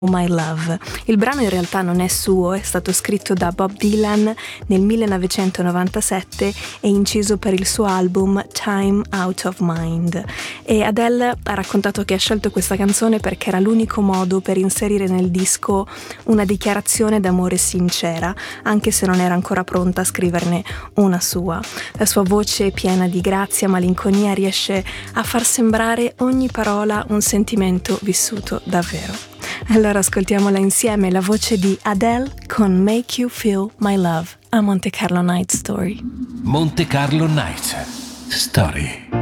My Love. Il brano in realtà non è suo, è stato scritto da Bob Dylan nel 1997 e inciso per il suo album Time Out of Mind. E Adele ha raccontato che ha scelto questa canzone perché era l'unico modo per inserire nel disco una dichiarazione d'amore sincera, anche se non era ancora pronta a scriverne una sua. La sua voce piena di grazia, malinconia riesce a far sembrare ogni parola un sentimento vissuto davvero. Allora ascoltiamola insieme, la voce di Adele con Make You Feel My Love a Monte Carlo Night Story. Monte Carlo Night Story.